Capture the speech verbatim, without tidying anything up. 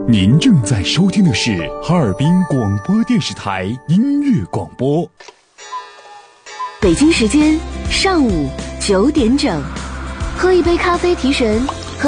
您正在收听的是哈尔滨广播电视台音乐广播。 北京时间上午九点整，喝一杯咖啡提神，